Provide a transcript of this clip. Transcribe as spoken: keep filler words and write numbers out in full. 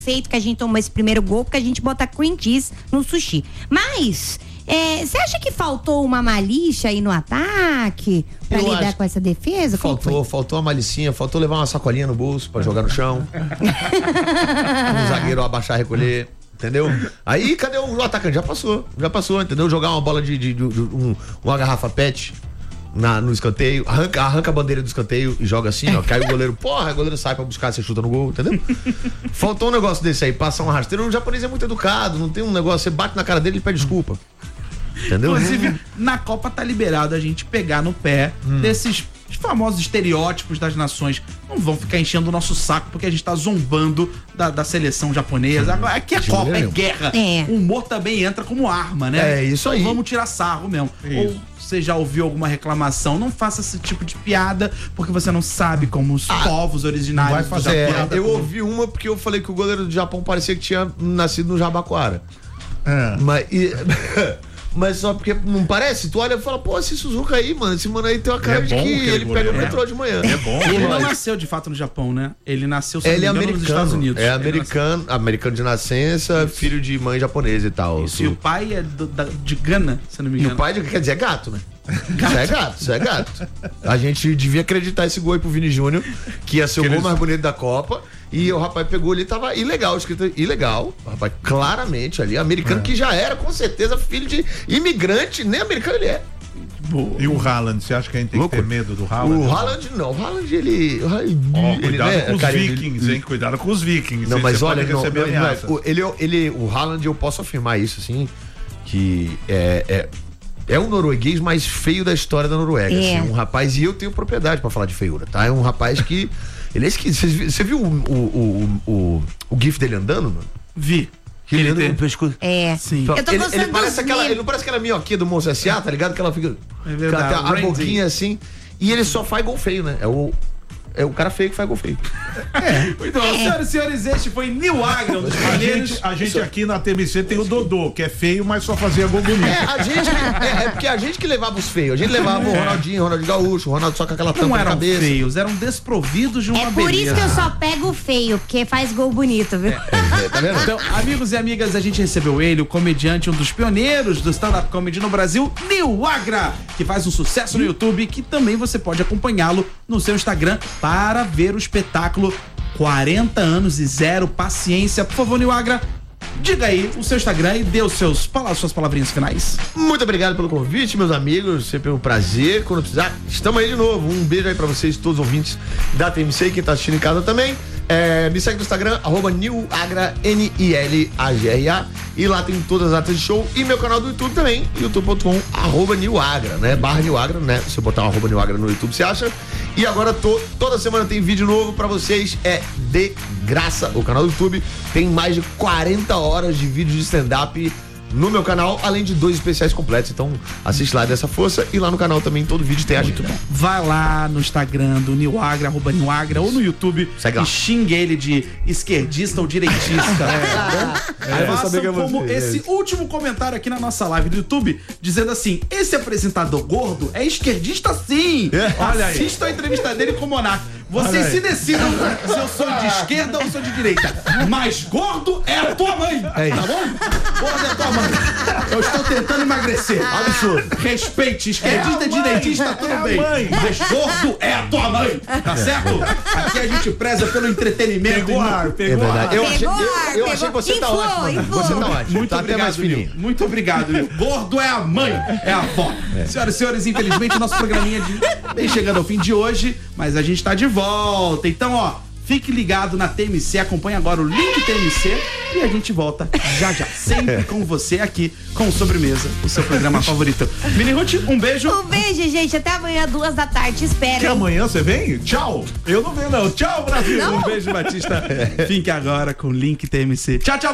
feito que a gente tomou esse primeiro gol, porque a gente bota cream cheese no sushi. Mas, você é, acha que faltou uma malícia aí no ataque pra Eu lidar acho... com essa defesa? Faltou, faltou uma malicinha, faltou levar uma sacolinha no bolso pra jogar no chão. Um zagueiro abaixar, recolher. Entendeu? Aí, cadê o, o atacante? Já passou, já passou, entendeu? Jogar uma bola de, de, de, de um, uma garrafa pet na, no escanteio, arranca, arranca a bandeira do escanteio e joga assim, ó. Cai o goleiro, porra, o goleiro sai pra buscar, você chuta no gol, entendeu? Faltou um negócio desse aí, passar um rasteiro. O japonês é muito educado, não tem um negócio, você bate na cara dele e pede desculpa. Entendeu? Inclusive, na Copa tá liberado a gente pegar no pé hum. desses famosos estereótipos das nações. Não vão ficar enchendo o nosso saco porque a gente tá zombando da, da seleção japonesa. Agora, aqui é Copa, é guerra. É. O humor também entra como arma, né? É isso aí. Então vamos tirar sarro mesmo. Isso. Ou você já ouviu alguma reclamação? Não faça esse tipo de piada porque você não sabe como os ah, povos originários do Japão. É, eu ouvi uma porque eu falei que o goleiro do Japão parecia que tinha nascido no Jabaquara. É. Mas... E... Mas só porque não parece? Tu olha e fala, pô, esse Suzuka aí, mano, esse mano aí tem uma cara é de que ele pega o metrô de manhã. É bom. Ele não nasceu de fato no Japão, né? Ele nasceu, se ele não me engano, é americano, nos Estados Unidos. É americano, americano de nascença, isso. Filho de mãe japonesa e tal. Isso. E o pai é do, da, de Gana, se não me engano. E o pai, quer dizer, é gato, né? Gato. Isso é gato, isso é gato. A gente devia acreditar esse gol aí pro Vini Júnior, que ia ser o que gol eles... mais bonito da Copa. E o rapaz pegou ali, tava ilegal, escrito ilegal. O rapaz, claramente ali, americano é. que já era, com certeza, filho de imigrante, nem americano ele é. Boa. E o Haaland, você acha que a gente tem Louco. que ter medo do Haaland? O Haaland não, o Haaland ele... Oh, ele cuidado né, com os cara, vikings, ele... hein? Cuidado com os vikings. Não, mas você olha, não, não, não é, o, ele, ele, o Haaland, eu posso afirmar isso, assim, que é... é É o norueguês mais feio da história da Noruega. É. Assim, um rapaz, e eu tenho propriedade pra falar de feiura, tá? É um rapaz que. Ele é esquisito. Você viu o, o, o, o, o GIF dele andando, mano? Vi. Que ele, ele anda com o pescoço. É. Sim. Eu tô ele, ele, parece aquela, ele não parece aquela minhoquinha do Monstro S A, tá ligado? Que ela fica. É verdade. A, a boquinha assim. E ele só faz gol feio, né? É o. É o cara feio que faz gol feio. É. Muito bom. Senhoras e senhores, este foi Nil Agra, um dos a gente, a gente aqui na T M C tem o Dodô, que é feio, mas só fazia gol bonito. É, a gente, é, é porque a gente que levava os feios. A gente levava o Ronaldinho, o Ronaldinho Gaúcho, o Ronaldo só com aquela tampa não na eram cabeça. feios, eram desprovidos de uma É por beleza. isso que eu só pego o feio, porque faz gol bonito, viu? É, é, tá vendo? Então, amigos e amigas, a gente recebeu ele, o comediante, um dos pioneiros do stand-up comedy no Brasil, Nil Agra, que faz um sucesso no YouTube, que também você pode acompanhá-lo no seu Instagram para ver o espetáculo quarenta anos e zero paciência. Por favor, Nil Agra, diga aí o seu Instagram e dê os seus, suas palavrinhas finais. Muito obrigado pelo convite, meus amigos. Sempre um prazer. Quando precisar, estamos aí de novo. Um beijo aí pra vocês, todos os ouvintes da T M C e quem tá assistindo em casa também. É, me segue no Instagram, arroba Nilagra, N I L A G R A. E lá tem todas as artes de show. E meu canal do YouTube também, youtube ponto com, arroba Nilagra, né? Barra Nilagra, né? Se eu botar um arroba Nilagra no YouTube, você acha? E agora tô, toda semana tem vídeo novo pra vocês. É de graça. O canal do YouTube tem mais de quarenta horas de vídeo de stand-up no meu canal, além de dois especiais completos. Então assiste lá dessa força e lá no canal também todo vídeo tem a gente. Vai lá no Instagram do Nil Agra, arroba Nil Agra, ou no YouTube e xingue ele de esquerdista ou direitista. É, é, é, façam é como esse é. último comentário aqui na nossa live do YouTube, dizendo assim: esse apresentador gordo é esquerdista sim. É. Olha aí. Assista a entrevista dele com o Monark. Vocês se decidam se eu sou de esquerda ou sou de direita. Mas gordo é a tua mãe, é tá bom? Gordo é a tua mãe. Eu estou tentando emagrecer. Absurdo. Respeite, esquerdista, é direitista, tudo é bem. Mãe. Mas gordo é a tua mãe, tá certo? Aqui a gente preza pelo entretenimento. Pegou ar, pegou é ar. Eu achei, pegou eu, ar, eu achei que você inflou, tá ótimo. inflou. Você tá ótimo. Muito tá obrigado, até mais fininho. Nil. Muito obrigado, Nil. Gordo é a mãe, é a avó. É. Senhoras e senhores, infelizmente o nosso programinha de... vem chegando ao fim de hoje, mas a gente tá de volta. Então, ó, fique ligado na T M C, acompanhe agora o link T M C e a gente volta já já, sempre com você aqui com o Sobremesa, o seu programa favorito. Mini Ruth, um beijo. Um beijo, gente, até amanhã, duas da tarde, espera. Que amanhã você vem? Tchau. Eu não venho não. Tchau, Brasil. Não? Um beijo, Batista. Fique agora com o link T M C. Tchau, tchau.